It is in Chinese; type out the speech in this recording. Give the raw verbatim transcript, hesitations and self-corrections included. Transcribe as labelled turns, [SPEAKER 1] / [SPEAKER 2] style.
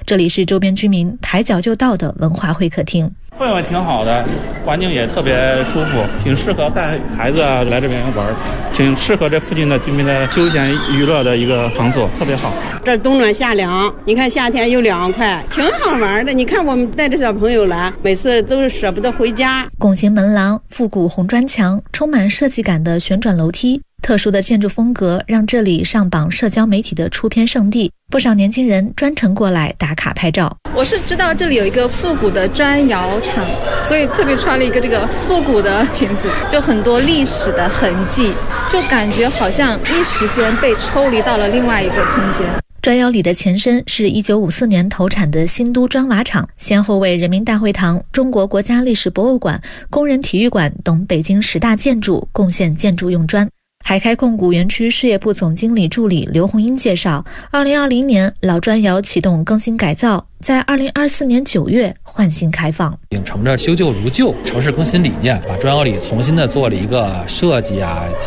[SPEAKER 1] 这里是周边居民抬脚就到的文化会客厅。
[SPEAKER 2] 氛围挺好的，环境也特别舒服，挺适合带孩子啊来这边玩，挺适合这附近的居民的休闲娱乐的一个场所，特别好。
[SPEAKER 3] 这冬暖夏凉，你看夏天又凉快，挺好玩的。你看我们带着小朋友来，每次都是舍不得回家。
[SPEAKER 1] 拱形门廊、复古红砖墙、充满设计感的旋转楼梯，特殊的建筑风格让这里上榜社交媒体的出片圣地，不少年轻人专程过来打卡拍照。
[SPEAKER 4] 我是知道这里有一个复古的砖窑厂，所以特别穿了一个这个复古的裙子，就很多历史的痕迹，就感觉好像一时间被抽离到了另外一个空间。
[SPEAKER 1] 砖窑里的前身是一九五四年投产的新都砖瓦厂，先后为人民大会堂、中国国家历史博物馆、工人体育馆等北京十大建筑贡献建筑用砖。海开控股园区事业部总经理助理刘红英介绍，二零二零年老砖窑启动更新改造，在二零二四年九月换新开放，
[SPEAKER 5] 秉承着修旧如旧、城市更新理念，把砖窑里重新的做了一个设计啊。